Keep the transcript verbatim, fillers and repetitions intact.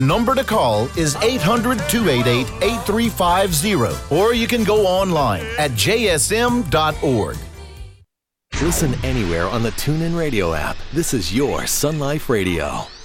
Number to call is eight hundred, two eight eight, eight three five zero, or you can go online at j s m dot org. Listen anywhere on the TuneIn Radio app. This is your Sun Life Radio.